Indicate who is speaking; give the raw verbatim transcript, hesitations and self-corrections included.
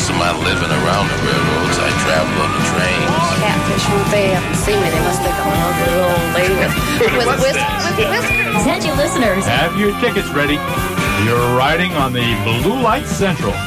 Speaker 1: most of my living around the railroads, I travel on the trains.
Speaker 2: Catfish when they have to see me, they must think I'm an ugly little old lady with, with, whis- with whiskers.
Speaker 3: Attention listeners.
Speaker 4: Have your tickets ready. You're riding on the Blue Light Central.